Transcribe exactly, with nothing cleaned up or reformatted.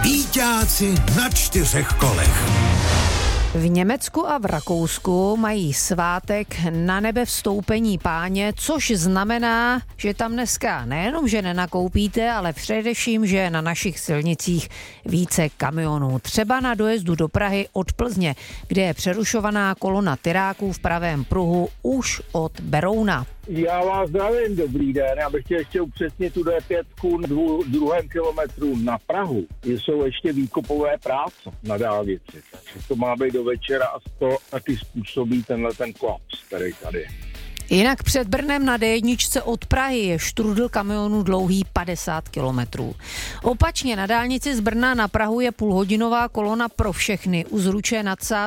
Íťáci na čtyřech kolech. V Německu a v Rakousku mají svátek na nebe vstoupení Páně, což znamená, že tam dneska nejenom, že nenakoupíte, ale především, že je na našich silnicích více kamionů. Třeba na dojezdu do Prahy od Plzně, kde je přerušovaná kolona tyráků v pravém pruhu už od Berouna. Já vás zdravím, dobrý den. Já bych chtěl ještě upřesnit tu D pět v druhém kilometru na Prahu. Jsou ještě výkopové práce na dálnici. Takže to má být do večera a to taky způsobí tenhle ten kolaps, který tady je. Jinak před Brnem na D jedna od Prahy je štrudl kamionů dlouhý padesát kilometrů. Opačně na dálnici z Brna na Prahu je půlhodinová kolona pro všechny u Zruče nad Sázavou.